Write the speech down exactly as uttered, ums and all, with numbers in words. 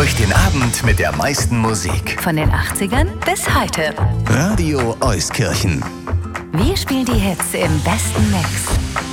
Durch den Abend mit der meisten Musik. Von den achtzigern bis heute. Radio Euskirchen. Wir spielen die Hits im besten Mix.